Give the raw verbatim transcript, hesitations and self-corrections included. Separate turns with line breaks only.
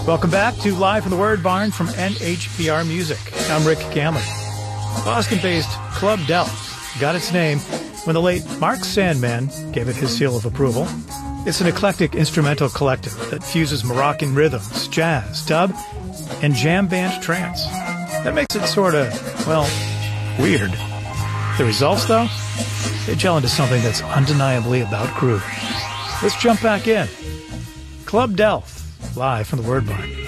Welcome back to Live from the Word Barn from N H P R Music. I'm Rick Gamley. Boston-based Club Delft got its name when the late Mark Sandman gave it his seal of approval. It's an eclectic instrumental collective that fuses Moroccan rhythms, jazz, dub, and jam band trance. That makes it sort of, well, weird. The results, though, they gel into something that's undeniably about groove. Let's jump back in. Club Delft, live from the Word Barn.